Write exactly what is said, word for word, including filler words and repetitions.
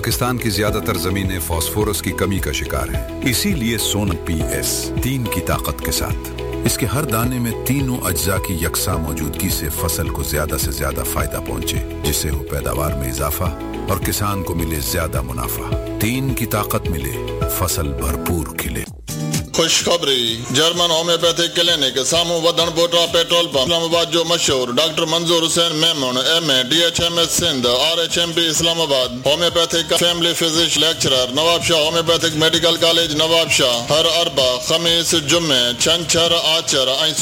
पाकिस्तान की ज्यादातर जमीनें फास्फोरस की कमी का शिकार हैं। इसीलिए सोना पी एस तीन की ताकत के साथ इसके हर दाने में तीनों अज्जा की यकसा मौजूदगी से फसल को ज्यादा से ज्यादा फायदा पहुंचे, जिससे हो पैदावार में इजाफा और किसान को मिले ज्यादा मुनाफा। तीन की ताकत मिले, फसल भरपूर खिले। खुशखबरी, जर्मन होम्योपैथिक क्लिनिक सामू वधन बोटा पेट्रोल पंप इस्लामाबाद जो मशहूर डॉक्टर मंजूर Hussain Memon M A D H M S Sindh R H M P Islamabad homeopathic family physician lecturer Nawab Shah homeopathic medical college Nawab Shah हर अरबा खमीस जुम्मे छंछर आचर